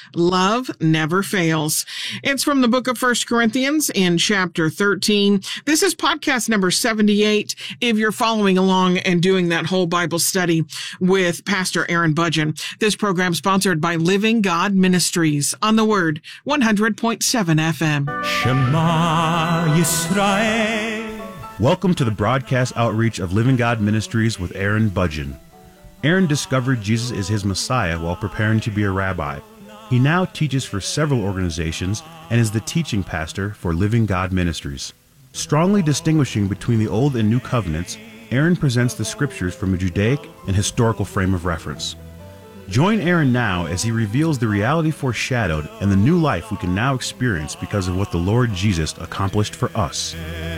Love never fails. It's from the book of 1 Corinthians in chapter 13. This is podcast number 78. If you're following along and doing that whole Bible study with Pastor Aaron Budgen, this program sponsored by Living God Ministries on the Word 100.7 FM. Shema Yisrael. Welcome to the broadcast outreach of Living God Ministries with Aaron Budgen. Aaron discovered Jesus is his Messiah while preparing to be a rabbi. He now teaches for several organizations and is the teaching pastor for Living God Ministries. Strongly distinguishing between the Old and New Covenants, Aaron presents the scriptures from a Judaic and historical frame of reference. Join Aaron now as he reveals the reality foreshadowed and the new life we can now experience because of what the Lord Jesus accomplished for us.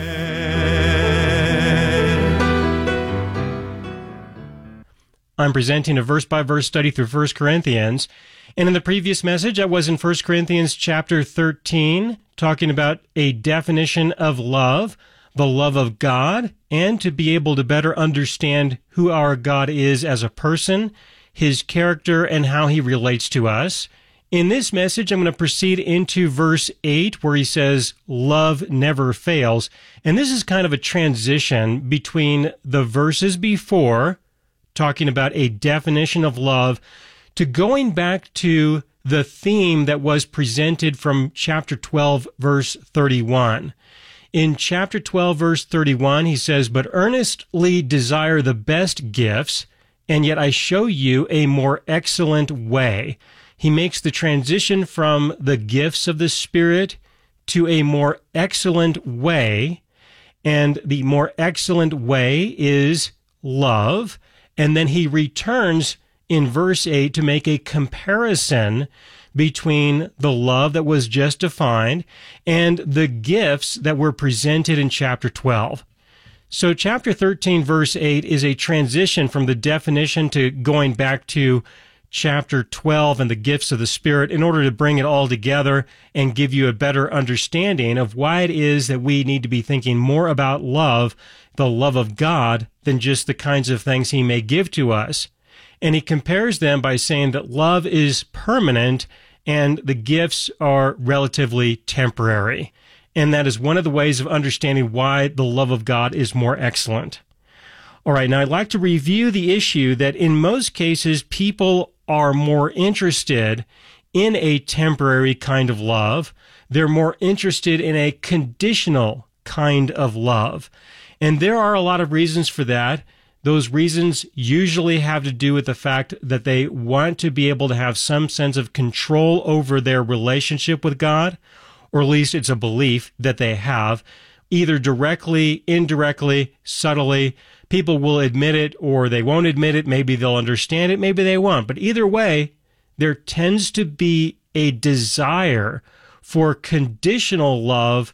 I'm presenting a verse-by-verse study through 1 Corinthians. And in the previous message, I was in 1 Corinthians chapter 13, talking about a definition of love, the love of God, and to be able to better understand who our God is as a person, his character, and how he relates to us. In this message, I'm going to proceed into verse 8, where he says, love never fails. And this is kind of a transition between the verses before, talking about a definition of love, to going back to the theme that was presented from chapter 12, verse 31. In chapter 12, verse 31, he says, but earnestly desire the best gifts, and yet I show you a more excellent way. He makes the transition from the gifts of the Spirit to a more excellent way, and the more excellent way is love. And then he returns in verse 8 to make a comparison between the love that was just defined and the gifts that were presented in chapter 12. So chapter 13, verse 8 is a transition from the definition to going back to chapter 12 and the gifts of the Spirit in order to bring it all together and give you a better understanding of why it is that we need to be thinking more about love, the love of God, than just the kinds of things he may give to us. And he compares them by saying that love is permanent and the gifts are relatively temporary. And that is one of the ways of understanding why the love of God is more excellent. All right, now I'd like to review the issue that in most cases people are more interested in a temporary kind of love. They're more interested in a conditional kind of love. And there are a lot of reasons for that. Those reasons usually have to do with the fact that they want to be able to have some sense of control over their relationship with God, or at least it's a belief that they have, either directly, indirectly, subtly. People will admit it or they won't admit it. Maybe they'll understand it, maybe they won't. But either way, there tends to be a desire for conditional love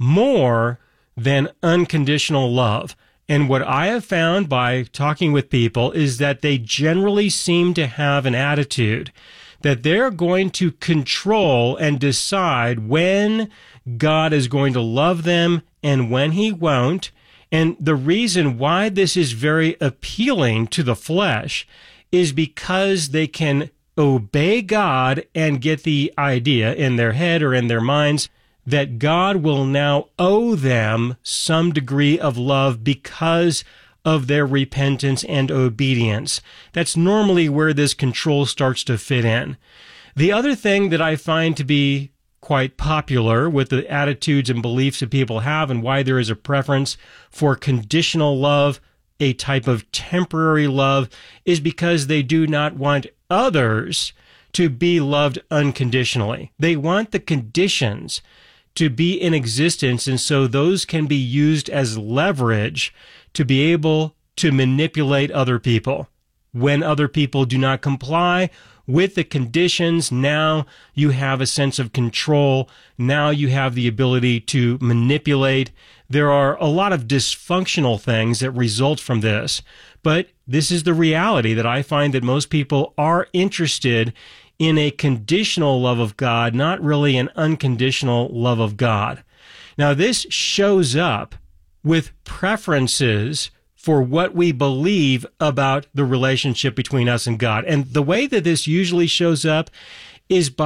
more than unconditional love. And what I have found by talking with people is that they generally seem to have an attitude that they're going to control and decide when God is going to love them and when he won't. And the reason why this is very appealing to the flesh is because they can obey God and get the idea in their head or in their minds that God will now owe them some degree of love because of their repentance and obedience. That's normally where this control starts to fit in. The other thing that I find to be quite popular with the attitudes and beliefs that people have and why there is a preference for conditional love, a type of temporary love, is because they do not want others to be loved unconditionally. They want the conditions to be in existence, and so those can be used as leverage to be able to manipulate other people. When other people do not comply with the conditions, now you have a sense of control. Now you have the ability to manipulate. There are a lot of dysfunctional things that result from this, but this is the reality that I find that most people are interested in a conditional love of God, not really an unconditional love of God. Now, this shows up with preferences for what we believe about the relationship between us and God. And the way that this usually shows up is by